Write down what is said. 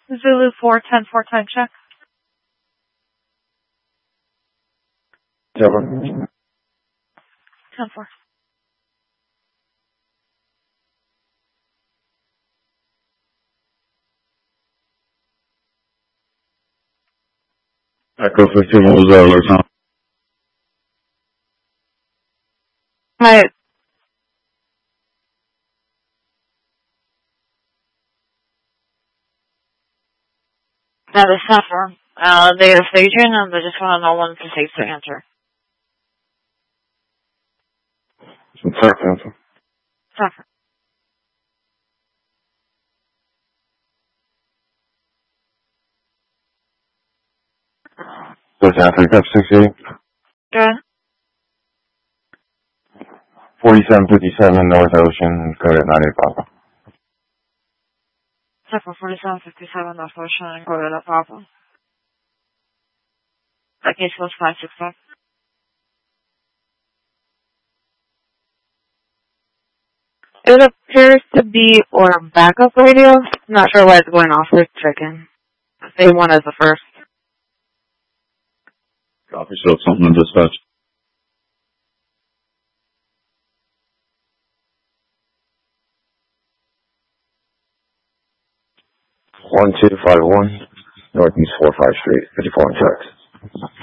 Zulu 410 time check. 10-4. 10-4. Echo 15, what was that alert time? Hi. That is Suffer. They are staging and they just want to know when it's safe to answer. Answer. Suffer. What's that? 68? Good. 4757 North Ocean, code at 985. Suffer 4757 North Ocean and go to the problem. That case was 565. It appears to be our backup radio. Not sure why it's going off. We're checking. Same one as the first. Copy, so it's something in dispatch. 1251 Northeast 45 Street, 54 in Texas.